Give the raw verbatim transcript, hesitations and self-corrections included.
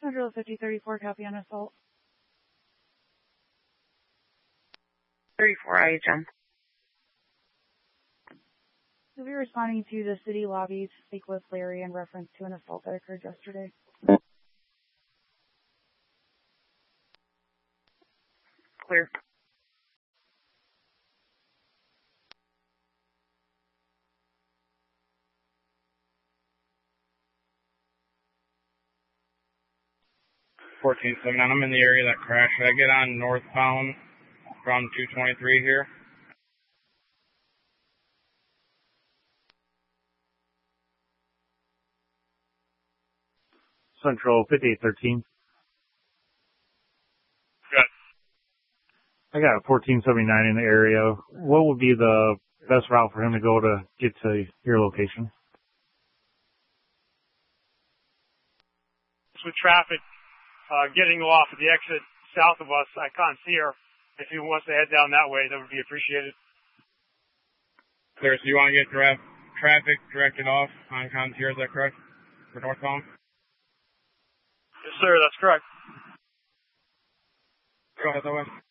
Central fifty thirty-four, copy on assault. thirty-four, I H M. We'll be responding to the city lobby to speak with Larry in reference to an assault that occurred yesterday. Clear. fourteen seventy-nine, I'm in the area that crashed. Should I get on northbound from two twenty-three here? Central fifty-eight thirteen. Good. I got a fourteen seventy-nine in the area. What would be the best route for him to go to get to your location? With traffic uh, getting off at the exit south of us, I can't see her. If he wants to head down that way, that would be appreciated. Clear, so you want to get dra- traffic directed off on Contier, is that correct? For northbound? Yes, sir, that's correct. Go ahead, that way.